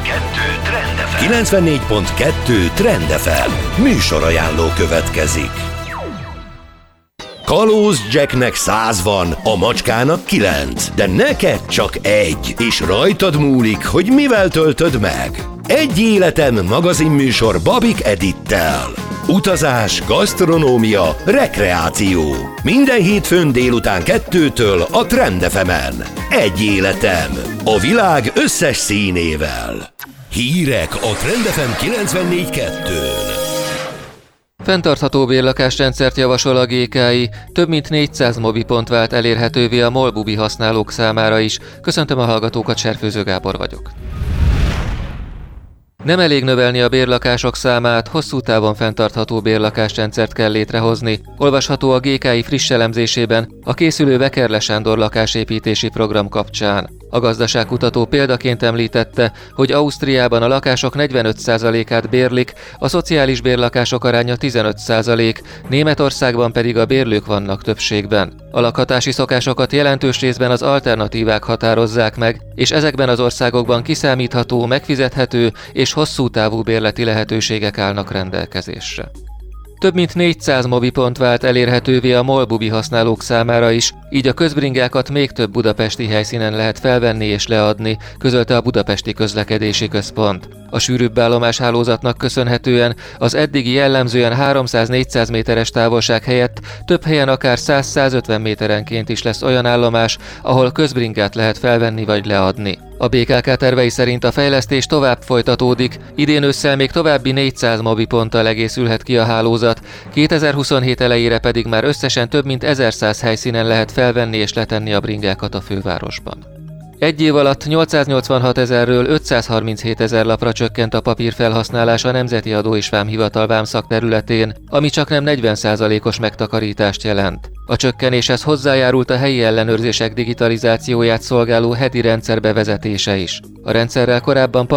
94.2 Trend FM. Műsorajánló következik. Kalóz Jacknek 100 van, a macskának 9, de neked csak egy, és rajtad múlik, hogy mivel töltöd meg. Egy életen magazinműsor Babik Edittel. Utazás, gasztronómia, rekreáció. Minden hétfőn délután 2-től a Trend FM-en. Egy életem. A világ összes színével. Hírek a Trend FM 94.2-n. Fenntartható bérlakásrendszert javasol a GKI, több mint 400 mobipont vált elérhetővé a MOL-bubi használók számára is. Köszöntöm a hallgatókat, Serfőző Gábor vagyok. Nem elég növelni a bérlakások számát, hosszú távon fenntartható bérlakásrendszert kell létrehozni. Olvasható a GKI friss elemzésében a készülő Vekerle Sándor lakásépítési program kapcsán. A gazdaságkutató példaként említette, hogy Ausztriában a lakások 45%-át bérlik, a szociális bérlakások aránya 15%, Németországban pedig a bérlők vannak többségben. A lakhatási szokásokat jelentős részben az alternatívák határozzák meg, és ezekben az országokban kiszámítható, megfizethető és hosszú távú bérleti lehetőségek állnak rendelkezésre. Több mint 400 mobipont vált elérhetővé a MOL-bubi használók számára is, így a közbringákat még több budapesti helyszínen lehet felvenni és leadni, közölte a Budapesti Közlekedési Központ. A sűrűbb állomáshálózatnak köszönhetően az eddigi jellemzően 300-400 méteres távolság helyett több helyen akár 100-150 méterenként is lesz olyan állomás, ahol közbringát lehet felvenni vagy leadni. A BKK tervei szerint a fejlesztés tovább folytatódik, idén ősszel még további 400 mobiponttal egészülhet ki a hálózat, 2027 elejére pedig már összesen több mint 1100 helyszínen lehet felvenni és letenni a bringákat a fővárosban. Egy év alatt 886 000-ről 537 000 lapra csökkent a papírfelhasználás a Nemzeti Adó és Vámhivatal vámszakterületén, ami csaknem 40%-os megtakarítást jelent. A csökkenéshez hozzájárult a helyi ellenőrzések digitalizációját szolgáló heti rendszer bevezetése is. A rendszerrel korábban